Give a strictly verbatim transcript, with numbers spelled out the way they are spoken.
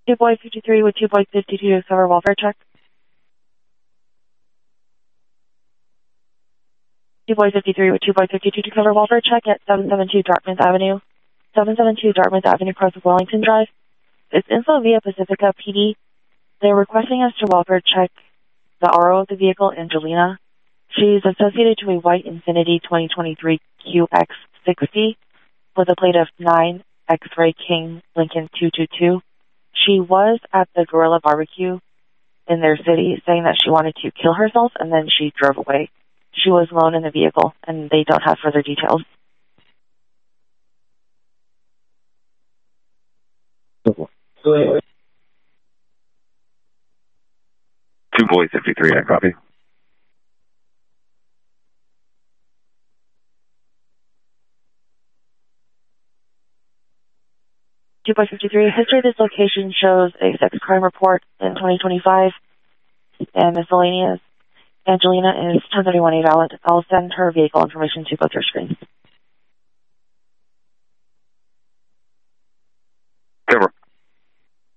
two boy fifty-three with two boy fifty-two to cover welfare check. two boy fifty-three with two boy fifty-two to cover welfare check at seven seven two Dartmouth Avenue. seven seven two Dartmouth Avenue, across of Wellington Drive. It's info via Pacifica P D. They're requesting us to welfare check the R O of the vehicle, Angelina. She's associated to a white Infiniti twenty twenty-three Q X sixty with a plate of nine X-Ray King Lincoln two two two. She was at the Gorilla Barbecue in their city saying that she wanted to kill herself, and then she drove away. She was alone in the vehicle, and they don't have further details. Two boys, fifty-three, I copy. two by fifty-three, history of this location shows a sex crime report in twenty twenty-five and miscellaneous. Angelina is ten thirty-one A valid. I'll send her vehicle information to both your screens.